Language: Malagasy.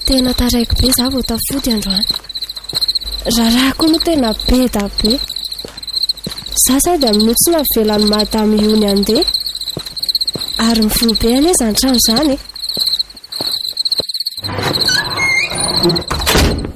tena taraiky be za vao tafody androany. Raha koa no tena be da be. Za sady amin'io tsy navelany madama iony andeha. Ary mivory be anie zany trano zany.